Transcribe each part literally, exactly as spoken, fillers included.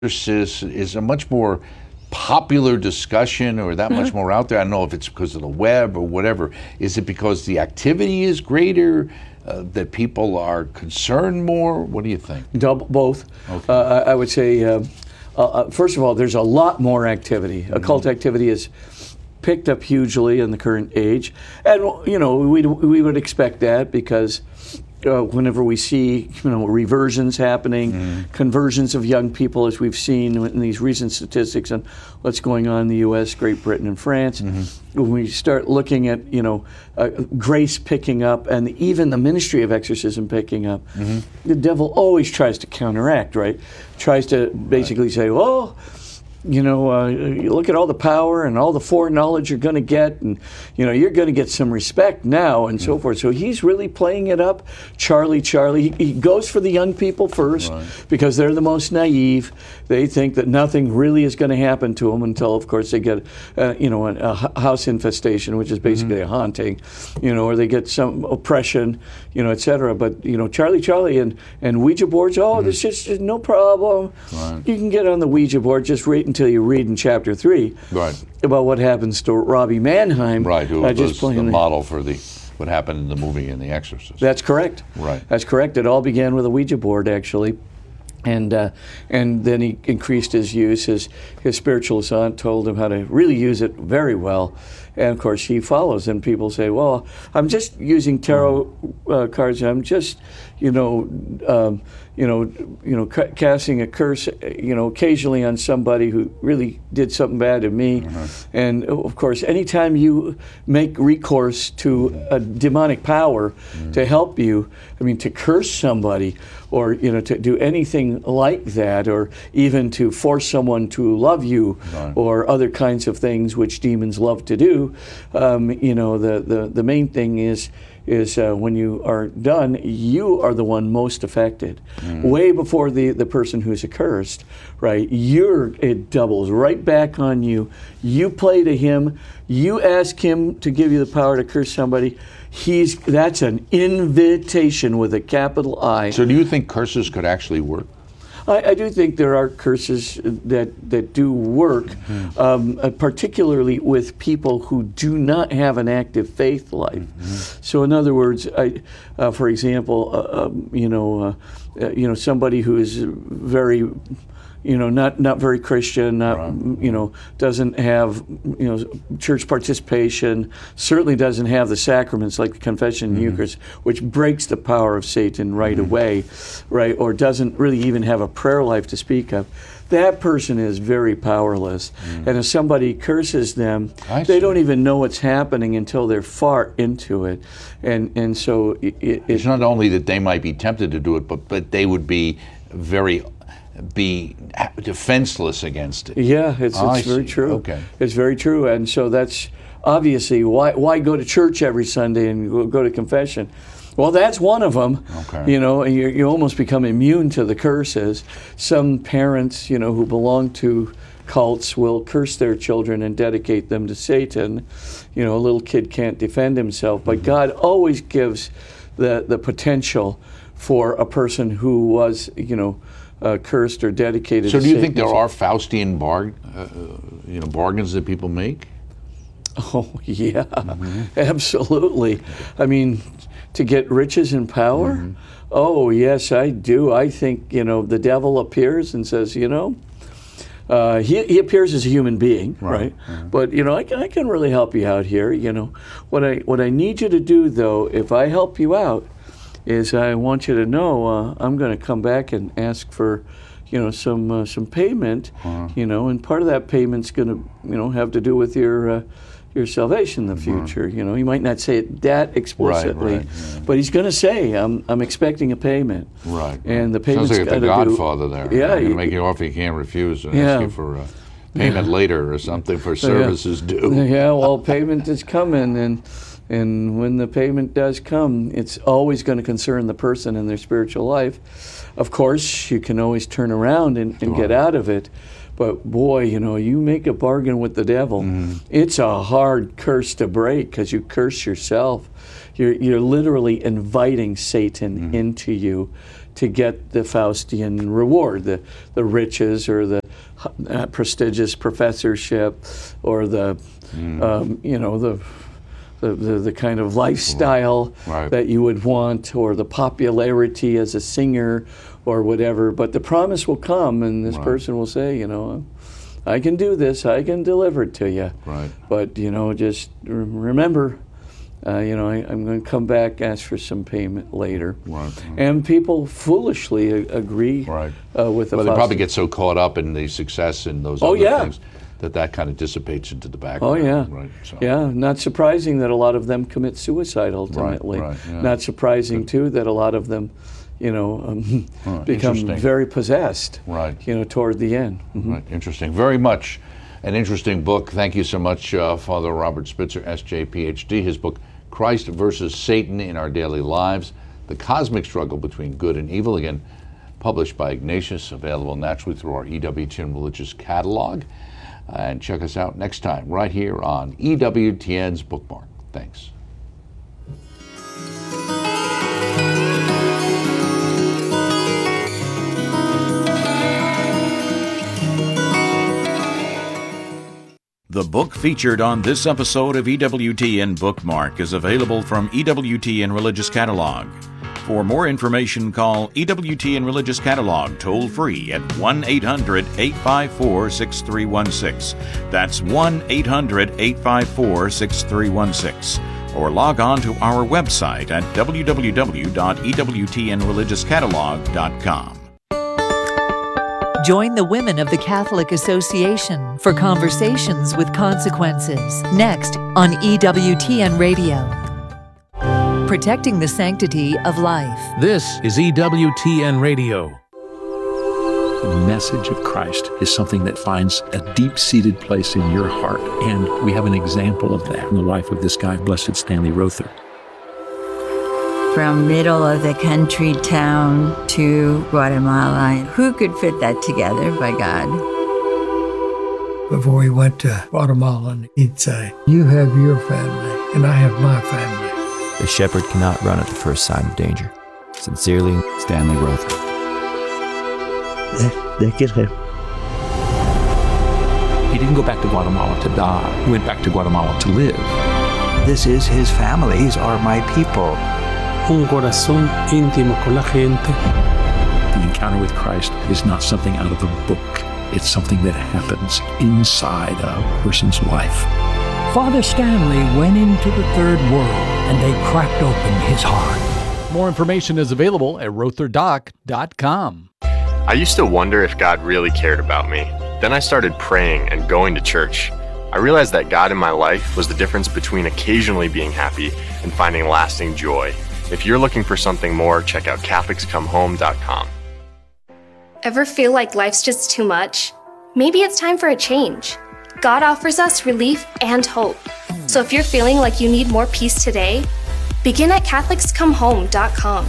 exorcist is a much more popular discussion, or that much more out there? I don't know if it's because of the web or whatever. Is it because the activity is greater, uh, that people are concerned more? What do you think? Double, both. Okay. Uh, I would say, uh, uh, first of all, there's a lot more activity. Mm-hmm. Occult activity is picked up hugely in the current age, and you know we we would expect that because. Uh, whenever we see, you know, reversions happening, mm. conversions of young people, as we've seen in these recent statistics on what's going on in the U S, Great Britain, and France, mm-hmm. when we start looking at, you know, uh, grace picking up and even the ministry of exorcism picking up, mm-hmm. the devil always tries to counteract, right? Tries to basically right. say, oh, you know, uh, you look at all the power and all the foreknowledge you're going to get, and, you know, you're going to get some respect now and mm. so forth. So he's really playing it up. Charlie, Charlie, he, he goes for the young people first right. because they're the most naive. They think that nothing really is going to happen to them until, of course, they get, uh, you know, a, a house infestation, which is basically mm-hmm. a haunting, you know, or they get some oppression, you know, et cetera. But, you know, Charlie, Charlie and, and Ouija boards, oh, mm-hmm. there's just no problem. Right. You can get on the Ouija board, just read until you read in chapter three right. about what happens to Robbie Mannheim. Right, who uh, was the model for the what happened in the movie in The Exorcist. That's correct. Right. That's correct. It all began with a Ouija board, actually. And uh, and then he increased his use. His, his spiritualist aunt told him how to really use it very well. And, of course, he follows. And people say, well, I'm just using tarot uh, cards. I'm just, you know, um, you know, you know, ca- casting a curse, you know, occasionally on somebody who really did something bad to me. Mm-hmm. And, of course, anytime you make recourse to a demonic power mm-hmm. to help you, I mean, to curse somebody or, you know, to do anything like that, or even to force someone to love you right. or other kinds of things which demons love to do, um, you know, the, the, the main thing is is uh, when you are done, you are the one most affected. Mm. Way before the, the person who's accursed, right? You're, it doubles right back on you. You play to him. You ask him to give you the power to curse somebody. He's That's an invitation with a capital I. So do you think curses could actually work? I, I do think there are curses that, that do work, mm-hmm. um, uh, particularly with people who do not have an active faith life. Mm-hmm. So, in other words, I, uh, for example, uh, um, you know, uh, uh, you know, somebody who is very, you know, not not very Christian, not right. you know, doesn't have you know church participation, certainly doesn't have the sacraments like the confession and mm-hmm. Eucharist, which breaks the power of Satan right mm-hmm. away, right? Or doesn't really even have a prayer life to speak of. That person is very powerless. Mm. And if somebody curses them, I they see. don't even know what's happening until they're far into it. And and so it, it, it's not only that they might be tempted to do it, but but they would be very. be defenseless against it. Yeah, it's, oh, it's very see. true. Okay. It's very true. And so that's obviously why why go to church every Sunday and go to confession? Well, that's one of them. Okay. You know, you you almost become immune to the curses. Some parents, you know, who belong to cults will curse their children and dedicate them to Satan. You know, a little kid can't defend himself, but mm-hmm. God always gives the the potential for a person who was, you know, Uh, cursed or dedicated. So, to do you Satan. think there are Faustian bar, uh, you know, bargains that people make? Oh yeah, mm-hmm. absolutely. I mean, to get riches and power. Mm-hmm. Oh yes, I do. I think you know the devil appears and says, you know, uh, he he appears as a human being, right? right? Mm-hmm. But you know, I can, I can really help you out here. You know, what I what I need you to do though, if I help you out, is I want you to know uh, I'm going to come back and ask for, you know, some uh, some payment, uh-huh. you know, and part of that payment's going to, you know, have to do with your uh, your salvation in the future. Uh-huh. You know, he might not say it that explicitly, right, right, yeah. but he's going to say, "I'm I'm expecting a payment." Right. And the payment's sounds like got the to Godfather do, there. Yeah, going to make you offer you can't refuse and yeah. ask you for a payment yeah. later or something for services yeah. due. Yeah. Well, payment is coming and. And when the payment does come, it's always going to concern the person and their spiritual life. Of course, you can always turn around and, and get out of it. But boy, you know, you make a bargain with the devil. Mm. It's a hard curse to break because you curse yourself. You're, you're literally inviting Satan mm. into you to get the Faustian reward, the, the riches or the uh, prestigious professorship or the, mm. um, you know, the, the, the, the kind of lifestyle right. that you would want, or the popularity as a singer or whatever. But the promise will come, and this right. person will say, you know, I can do this, I can deliver it to you. Right. But, you know, just remember, Uh, you know, I, I'm going to come back, ask for some payment later. Right. And people foolishly a- agree right. uh, with the Well, they probably get so caught up in the success and those oh, other yeah. things that that kind of dissipates into the background. Oh, yeah. Right. So. Yeah, not surprising that a lot of them commit suicide ultimately. Right, right, yeah. Not surprising, Good. too, that a lot of them, you know, um, oh, become very possessed, right. you know, toward the end. Mm-hmm. Right. Interesting. Very much an interesting book. Thank you so much, uh, Father Robert Spitzer, S J, P H D. His book, Christ versus Satan in Our Daily Lives, The Cosmic Struggle Between Good and Evil, again, published by Ignatius, available naturally through our E W T N Religious Catalog. And check us out next time right here on E W T N's Bookmark. Thanks. The book featured on this episode of E W T N Bookmark is available from E W T N Religious Catalog. For more information, call E W T N Religious Catalog toll-free at one eight hundred eight five four six three one six. That's one eight hundred eight five four six three one six. Or log on to our website at w w w dot e w t n religious catalog dot com. Join the Women of the Catholic Association for Conversations with Consequences, next on E W T N Radio. Protecting the sanctity of life. This is E W T N Radio. The message of Christ is something that finds a deep-seated place in your heart, and we have an example of that in the life of this guy, Blessed Stanley Rother. From middle of the country town to Guatemala. Who could fit that together, by God? Before he went to Guatemala, he'd say, you have your family, and I have my family. The shepherd cannot run at the first sign of danger. Sincerely, Stanley Rother. He didn't go back to Guatemala to die. He went back to Guatemala to live. This is his family. These are my people. Un corazón íntimo con la gente. The encounter with Christ is not something out of a book. It's something that happens inside a person's life. Father Stanley went into the third world, and they cracked open his heart. More information is available at rother doc dot com. I used to wonder if God really cared about me. Then I started praying and going to church. I realized that God in my life was the difference between occasionally being happy and finding lasting joy. If you're looking for something more, check out Catholics Come Home dot com. Ever feel like life's just too much? Maybe it's time for a change. God offers us relief and hope. So if you're feeling like you need more peace today, begin at Catholics Come Home dot com.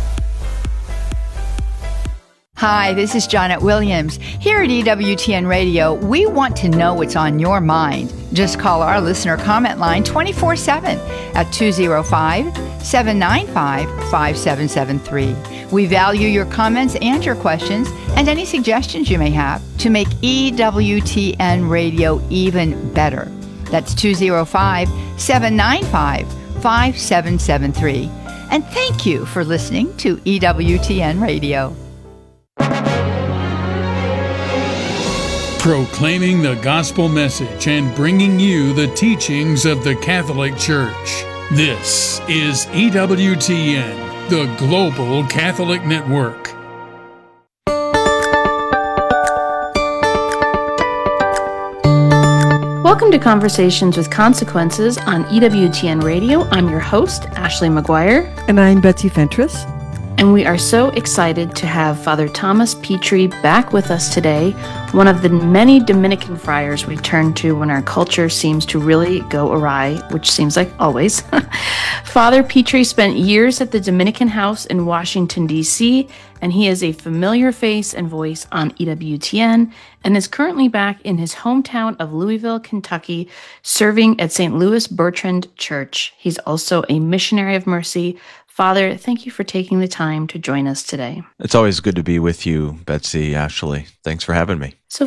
Hi, this is Janet Williams. Here at E W T N Radio, we want to know what's on your mind. Just call our listener comment line twenty-four seven at two oh five, seven nine five, five seven seven three. We value your comments and your questions and any suggestions you may have to make E W T N Radio even better. That's two oh five, seven nine five, five seven seven three. And thank you for listening to E W T N Radio. Proclaiming the gospel message and bringing you the teachings of the Catholic Church. This is E W T N, the Global Catholic Network. Welcome to Conversations with Consequences on E W T N Radio. I'm your host, Ashley McGuire. And I'm Betsy Fentress. And we are so excited to have Father Thomas Petrie back with us today, one of the many Dominican friars we turn to when our culture seems to really go awry, which seems like always. Father Petrie spent years at the Dominican House in Washington, D C, and he is a familiar face and voice on E W T N and is currently back in his hometown of Louisville, Kentucky, serving at Saint Louis Bertrand Church. He's also a missionary of mercy, Father, thank you for taking the time to join us today. It's always good to be with you, Betsy, Ashley. Thanks for having me. So